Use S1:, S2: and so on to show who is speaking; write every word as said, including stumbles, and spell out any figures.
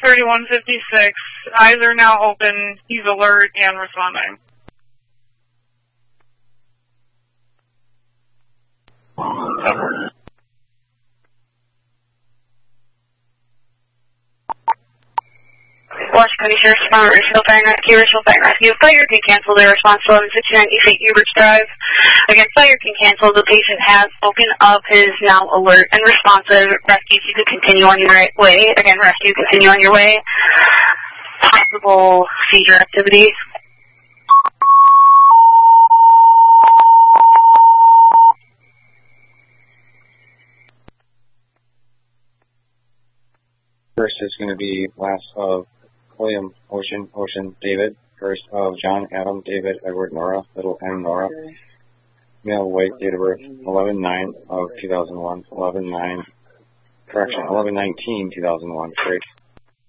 S1: thirty-one fifty-six. Eyes are now open. He's alert and responding.
S2: Washington County Sheriff's Department, Richfield Fire and Rescue, Richfield Fire and Rescue. Fire can cancel their response to eleven sixty-nine East eight Huberts Drive. Again, fire can cancel. The patient has spoken up, is now alert and responsive. Rescue, you can continue on your right way. Again, rescue, continue on your way. Possible seizure activity.
S3: First is going to be last of William, Ocean, Ocean, David. First of John, Adam, David, Edward, Nora, little M, Nora. Male, white, date of birth, eleven nine of two thousand one, eleven nine, correction, eleven nineteen two thousand one, straight.